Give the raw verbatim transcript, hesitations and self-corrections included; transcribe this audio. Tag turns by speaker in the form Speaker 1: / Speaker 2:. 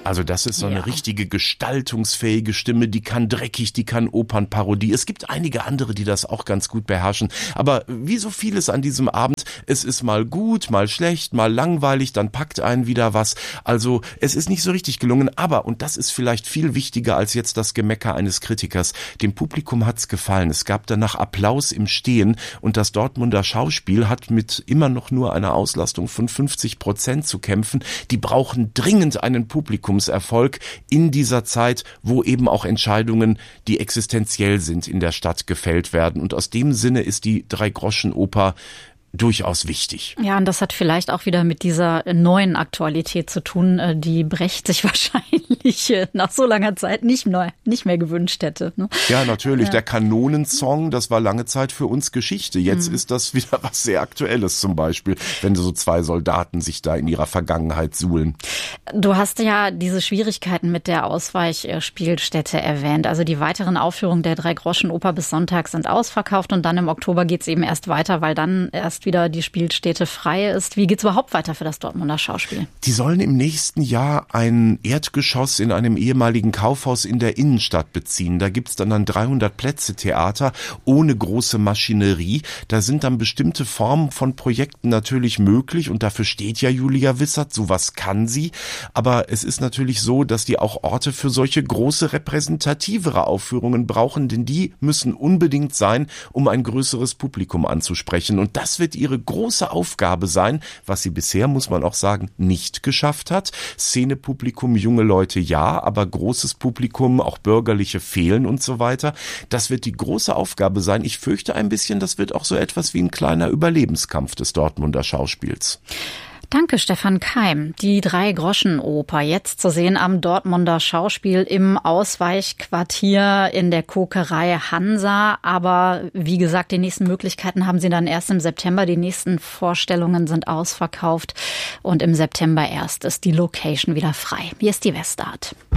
Speaker 1: Also das ist so eine
Speaker 2: Ja.
Speaker 1: richtige gestaltungsfähige Stimme, die kann dreckig, die kann Opernparodie. Es gibt einige andere, die das auch ganz gut beherrschen. Aber wie so vieles an diesem Abend, es ist mal gut, mal schlecht, mal langweilig, dann packt einen wieder was. Also es ist nicht so richtig gelungen. Aber, und das ist vielleicht viel wichtiger als jetzt das Gemecker eines Kritikers, dem Publikum hat's gefallen. Es gab danach Applaus im Stehen und das Dortmunder Schauspiel hat mit immer noch nur einer Auslastung von fünfzig Prozent zu kämpfen. Die brauchen dringend einen Publikumserfolg in dieser Zeit, wo eben auch Entscheidungen, die existenziell sind, in der Stadt gefällt werden. Und aus dem Sinne ist die Drei-Groschen-Oper durchaus wichtig.
Speaker 2: Ja, und das hat vielleicht auch wieder mit dieser neuen Aktualität zu tun, die Brecht sich wahrscheinlich nach so langer Zeit nicht mehr, nicht mehr gewünscht hätte. Ne?
Speaker 1: Ja, natürlich.
Speaker 2: Ja.
Speaker 1: Der Kanonensong, das war lange Zeit für uns Geschichte. Jetzt mhm. ist das wieder was sehr Aktuelles zum Beispiel, wenn so zwei Soldaten sich da in ihrer Vergangenheit suhlen.
Speaker 2: Du hast ja diese Schwierigkeiten mit der Ausweichspielstätte erwähnt. Also die weiteren Aufführungen der Drei-Groschen-Oper bis Sonntag sind ausverkauft und dann im Oktober geht's eben erst weiter, weil dann erst wieder die Spielstätte frei ist. Wie geht's überhaupt weiter für das Dortmunder Schauspiel?
Speaker 1: Die sollen im nächsten Jahr ein Erdgeschoss in einem ehemaligen Kaufhaus in der Innenstadt beziehen. Da gibt's dann ein dreihundert Plätze Theater ohne große Maschinerie. Da sind dann bestimmte Formen von Projekten natürlich möglich und dafür steht ja Julia Wissert. Sowas kann sie. Aber es ist natürlich so, dass die auch Orte für solche große repräsentativere Aufführungen brauchen, denn die müssen unbedingt sein, um ein größeres Publikum anzusprechen. Und das wird ihre große Aufgabe sein, was sie bisher, muss man auch sagen, nicht geschafft hat. Szenepublikum, junge Leute ja, aber großes Publikum, auch Bürgerliche fehlen und so weiter. Das wird die große Aufgabe sein. Ich fürchte ein bisschen, das wird auch so etwas wie ein kleiner Überlebenskampf des Dortmunder Schauspiels.
Speaker 2: Danke, Stefan Keim. Die Drei-Groschen-Oper jetzt zu sehen am Dortmunder Schauspiel im Ausweichquartier in der Kokerei Hansa. Aber wie gesagt, die nächsten Möglichkeiten haben Sie dann erst im September. Die nächsten Vorstellungen sind ausverkauft und im September erst ist die Location wieder frei. Hier ist die Westart.